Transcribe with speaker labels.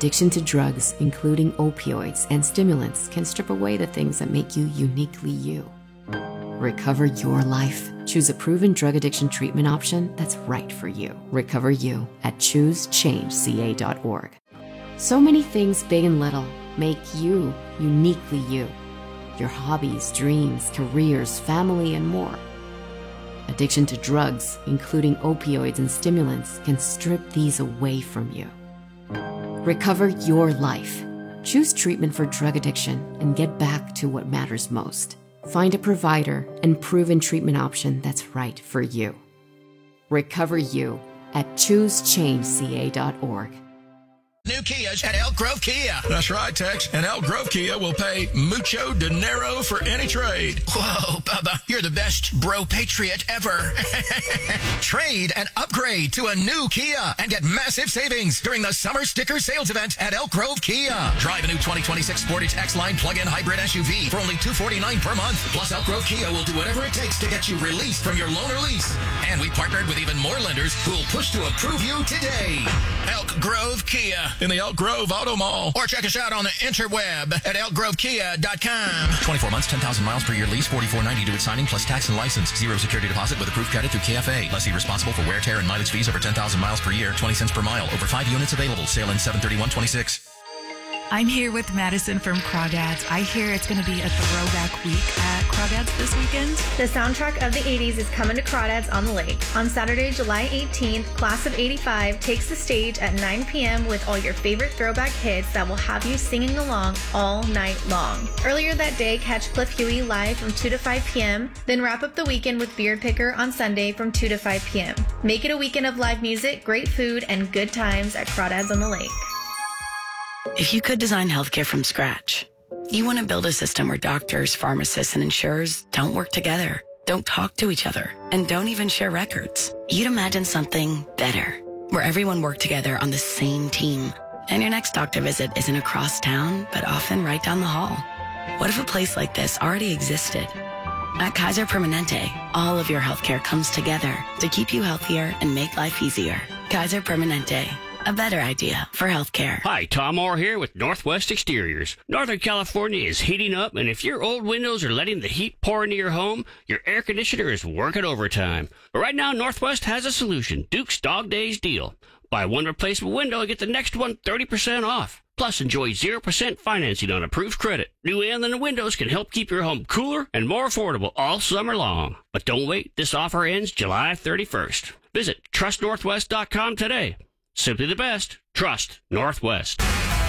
Speaker 1: Addiction to drugs, including opioids and stimulants, can strip away the things that make you uniquely you. Recover your life. Choose a proven drug addiction treatment option that's right for you. Recover You at ChooseChangeCA.org. So many things, big and little, make you uniquely you. Your hobbies, dreams, careers, family, and more. Addiction to drugs, including opioids and stimulants, can strip these away from you. Recover your life. Choose treatment for drug addiction and get back to what matters most. Find a provider and proven treatment option that's right for you. Recover You at ChooseChangeCA.org.
Speaker 2: New Kias at Elk Grove Kia.
Speaker 3: That's right, Tex. And Elk Grove Kia will pay mucho dinero for any trade.
Speaker 2: Whoa, Bubba, you're the best bro patriot ever. Trade and upgrade to a new Kia and get massive savings during the summer sticker sales event at Elk Grove Kia. Drive a new 2026 Sportage X-Line plug-in hybrid SUV for only $249 per month. Plus, Elk Grove Kia will do whatever it takes to get you released from your loan or lease. And we partnered with even more lenders who will push to approve you today. Elk Grove Kia.
Speaker 3: In the Elk Grove Auto Mall.
Speaker 2: Or check us out on the interweb at elkgrovekia.com.
Speaker 4: 24 months, 10,000 miles per year lease, $44.90 due at signing, plus tax and license. Zero security deposit with approved credit through KFA. Lessee responsible for wear, tear, and mileage fees over 10,000 miles per year. 20 cents per mile. Over 5 units available. Sale in 7/31/26.
Speaker 5: I'm here with Madison from Crawdads. I hear it's going to be a throwback week at Crawdads this weekend.
Speaker 6: The soundtrack of the 80s is coming to Crawdads on the Lake. On Saturday, July 18th, Class of 85 takes the stage at 9 p.m. with all your favorite throwback hits that will have you singing along all night long. Earlier that day, catch Cliff Huey live from 2 to 5 p.m., then wrap up the weekend with Beard Picker on Sunday from 2 to 5 p.m. Make it a weekend of live music, great food, and good times at Crawdads on the Lake.
Speaker 7: If you could design healthcare from scratch, you want to build a system where doctors, pharmacists, and insurers don't work together, don't talk to each other, and don't even share records. You'd imagine something better, where everyone worked together on the same team, and your next doctor visit isn't across town, but often right down the hall. What if a place like this already existed? At Kaiser Permanente, all of your healthcare comes together to keep you healthier and make life easier. Kaiser Permanente. A better idea for healthcare.
Speaker 8: Hi, Tom Orr here with Northwest Exteriors. Northern California is heating up, and if your old windows are letting the heat pour into your home, your air conditioner is working overtime. But right now, Northwest has a solution. Duke's Dog Days deal. Buy one replaceable window and get the next one 30% off. Plus, enjoy 0% financing on approved credit. New and the windows can help keep your home cooler and more affordable all summer long. But don't wait. This offer ends July 31st. Visit trustnorthwest.com today. Simply the best. Trust Northwest.